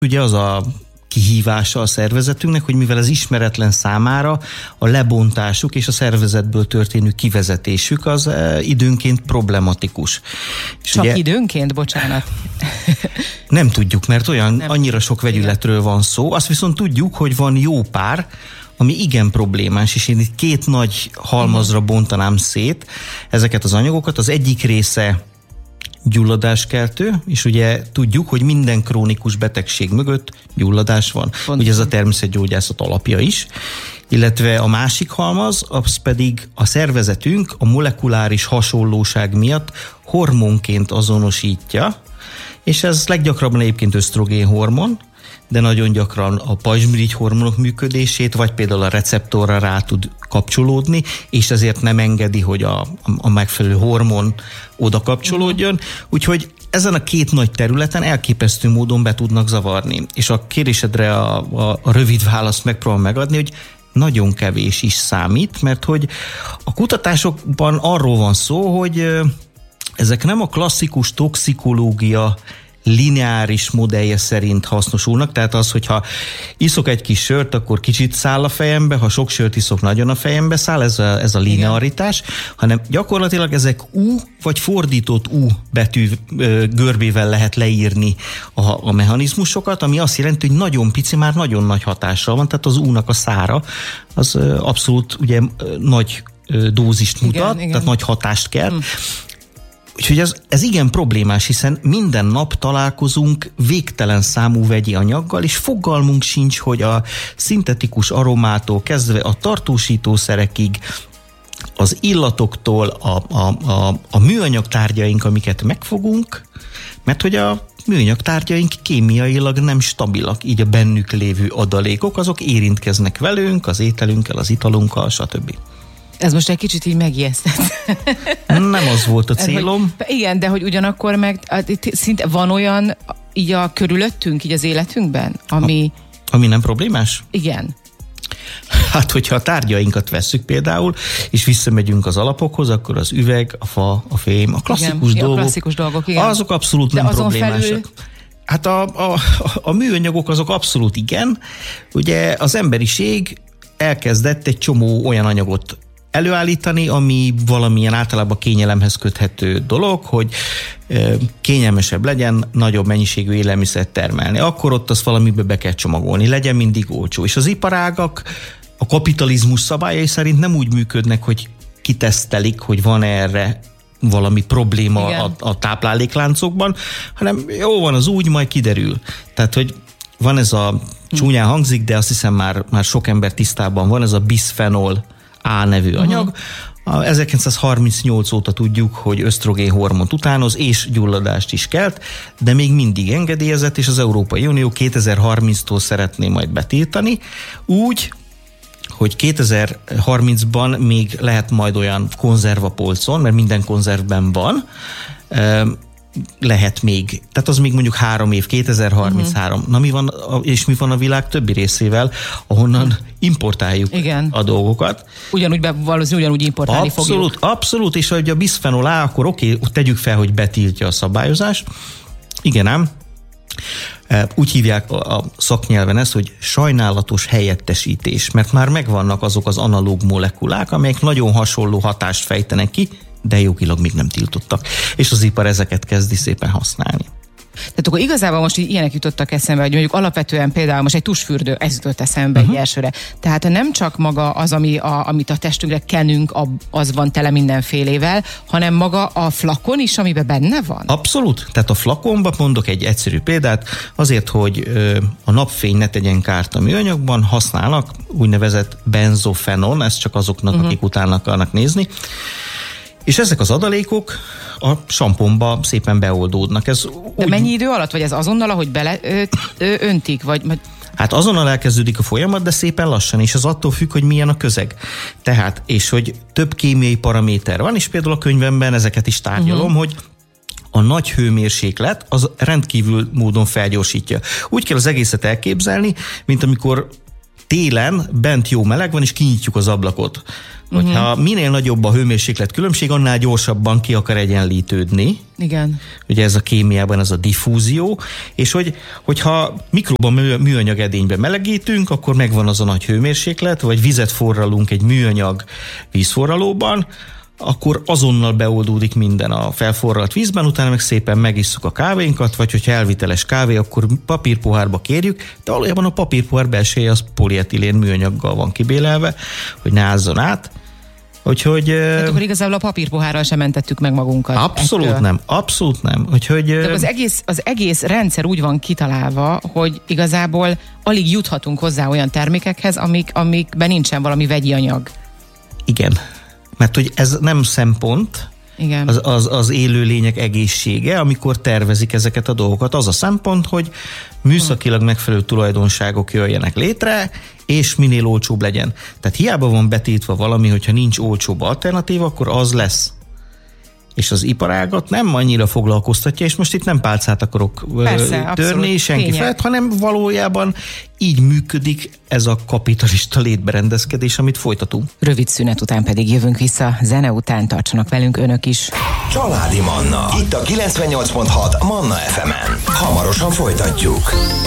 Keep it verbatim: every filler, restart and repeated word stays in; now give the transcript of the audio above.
ugye az a kihívása a szervezetünknek, hogy mivel az ismeretlen számára a lebontásuk és a szervezetből történő kivezetésük az időnként problematikus. És Csak ugye, időnként? Bocsánat. Nem tudjuk, mert olyan nem annyira sok vegyületről van szó. Azt viszont tudjuk, hogy van jó pár, ami igen problémás, és én itt két nagy halmazra bontanám szét ezeket az anyagokat. Az egyik része gyulladáskeltő, és ugye tudjuk, hogy minden krónikus betegség mögött gyulladás van. Pont. Ugye ez a természetgyógyászat alapja is. Illetve a másik halmaz, az pedig a szervezetünk a molekuláris hasonlóság miatt hormonként azonosítja, és ez leggyakrabban egyébként ösztrogén hormon, de nagyon gyakran a pajzsmirigy hormonok működését, vagy például a receptorra rá tud kapcsolódni, és ezért nem engedi, hogy a, a megfelelő hormon oda kapcsolódjon. Úgyhogy ezen a két nagy területen elképesztő módon be tudnak zavarni. És a kérdésedre a, a, a rövid választ megpróbálom megadni, hogy nagyon kevés is számít, mert hogy a kutatásokban arról van szó, hogy ezek nem a klasszikus toxikológia lineáris modellje szerint hasznosulnak, tehát az, hogyha iszok egy kis sört, akkor kicsit száll a fejembe, ha sok sört iszok, nagyon a fejembe száll, ez a, ez a linearitás, igen. Hanem gyakorlatilag ezek U vagy fordított U betű görbével lehet leírni a, a mechanizmusokat, ami azt jelenti, hogy nagyon pici, már nagyon nagy hatással van, tehát az U-nak a szára az abszolút ugye nagy dózist mutat, igen, tehát igen. Nagy hatást kell. Hm. Úgyhogy ez, ez igen problémás, hiszen minden nap találkozunk végtelen számú vegyi anyaggal, és fogalmunk sincs, hogy a szintetikus aromától kezdve a tartósítószerekig, az illatoktól a, a, a, a műanyag tárgyaink, amiket megfogunk, mert hogy a műanyag tárgyaink kémiailag nem stabilak, így a bennük lévő adalékok, azok érintkeznek velünk, az ételünkkel, az italunkkal, stb. Ez most egy kicsit így megijesztett. Nem az volt a célom. Hogy, igen, de hogy ugyanakkor meg szinte van olyan így a körülöttünk, így az életünkben, ami... A, ami nem problémás? Igen. Hát, hogyha a tárgyainkat vesszük például, és visszamegyünk az alapokhoz, akkor az üveg, a fa, a fém, a klasszikus igen, dolgok, a klasszikus dolgok igen. Azok abszolút de nem problémásak. Felül... Hát a, a, a műanyagok azok abszolút igen. Ugye az emberiség elkezdett egy csomó olyan anyagot előállítani, ami valamilyen általában kényelemhez köthető dolog, hogy kényelmesebb legyen, nagyobb mennyiségű élelmiszert termelni. Akkor ott azt valamibe be kell csomagolni, legyen mindig olcsó. És az iparágak a kapitalizmus szabályai szerint nem úgy működnek, hogy kitesztelik, hogy van erre valami probléma a, a táplálékláncokban, hanem jó van, az úgy, majd kiderül. Tehát, hogy van ez a csúnyán hangzik, de azt hiszem már, már sok ember tisztában van, ez a bisphenol A nevű anyag. Uh-huh. ezerkilencszázharmincnyolc óta tudjuk, hogy ösztrogén hormont utánoz, és gyulladást is kelt, de még mindig engedélyezett, és az Európai Unió kétezer-harminctól szeretné majd betiltani, úgy, hogy kétezer-harmincban még lehet majd olyan konzerva polcon, mert minden konzervben van, lehet még, tehát az még mondjuk három év, kétezer-harminchárom. Uh-huh. Na mi van, és mi van a világ többi részével, ahonnan importáljuk igen. a dolgokat. Ugyanúgy, be, valószínűleg ugyanúgy importálni abszolút, fogjuk. Abszolút, és hogy a bisphenol A, akkor oké, okay, tegyük fel, hogy betiltja a szabályozás. Igen ám. Úgy hívják a szaknyelven ezt, hogy sajnálatos helyettesítés, mert már megvannak azok az analóg molekulák, amelyek nagyon hasonló hatást fejtenek ki, de jogilag még nem tiltottak. És az ipar ezeket kezdi szépen használni. Tehát akkor igazából most így ilyenek jutottak eszembe, hogy mondjuk alapvetően például most egy tusfürdő, ez jutott eszembe uh-huh. egy elsőre. Tehát nem csak maga az, ami a, amit a testünkre kenünk, az van tele mindenfélével, hanem maga a flakon is, amiben benne van? Abszolút. Tehát a flakonban mondok egy egyszerű példát, azért, hogy ö, a napfény ne tegyen kárt a műanyagban, használnak úgynevezett benzofenon, ez csak azoknak, uh-huh. akik utána akarnak nézni. És ezek az adalékok a samponba szépen beoldódnak. Ez de úgy... mennyi idő alatt? Vagy ez azonnal, ahogy bele ö, ö, öntik? Vagy... Hát azonnal elkezdődik a folyamat, de szépen lassan, és az attól függ, hogy milyen a közeg. Tehát, és hogy több kémiai paraméter van, és például a könyvemben ezeket is tárgyalom, uh-huh. hogy a nagy hőmérséklet az rendkívül módon felgyorsítja. Úgy kell az egészet elképzelni, mint amikor télen bent jó meleg van, és kinyitjuk az ablakot. Hogyha uh-huh. minél nagyobb a hőmérséklet különbség, annál gyorsabban ki akar egyenlítődni. Igen. Ugye ez a kémiában, ez a diffúzió, és hogy, hogyha mikroban műanyag edényben melegítünk, akkor megvan az a nagy hőmérséklet, vagy vizet forralunk egy műanyag vízforralóban, akkor azonnal beoldódik minden a felforralt vízben, utána meg szépen megisszuk a kávénkat, vagy hogyha elviteles kávé, akkor papírpohárba kérjük, de valójában a papírpohár belseje az polietilén műanyaggal van kibélelve, hogy ne ázzon át. Úgyhogy... Hát akkor igazából a papírpohárral sem mentettük meg magunkat. Abszolút ettől. nem, abszolút nem. Úgyhogy... De az egész, az egész rendszer úgy van kitalálva, hogy igazából alig juthatunk hozzá olyan termékekhez, amik, amikben nincsen valami vegyi anyag. Igen. Mert hogy ez nem szempont, igen. Az, az, az élőlények egészsége, amikor tervezik ezeket a dolgokat. Az a szempont, hogy műszakilag megfelelő tulajdonságok jöjjenek létre, és minél olcsóbb legyen. Tehát hiába van betétve valami, hogyha nincs olcsóbb alternatíva, akkor az lesz. És az iparágat nem annyira foglalkoztatja, és most itt nem pálcát akarok Persze, törni abszolút, senki felett, hanem valójában így működik ez a kapitalista létberendezkedés, amit folytatunk. Rövid szünet után pedig jövünk vissza, zene után tartsanak velünk önök is. Családi Manna, itt a kilencvennyolc pont hat Manna ef emen. Hamarosan folytatjuk.